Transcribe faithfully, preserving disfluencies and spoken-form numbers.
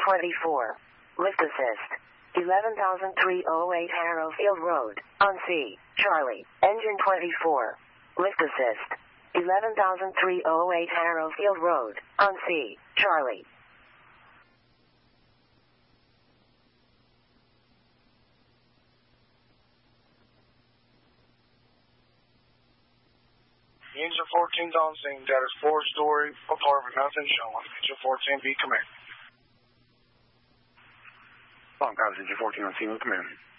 twenty-four. Lift assist. eleven thousand three oh eight Harrowfield Road, on C. Charlie. Engine twenty-four. Lift assist. eleven thousand three oh eight Harrowfield Road, on C. Charlie. Engine fourteen's on scene. That is four-story apartment. Nothing showing. Engine fourteen, be command. Long College, Engine fourteen on scene. Command.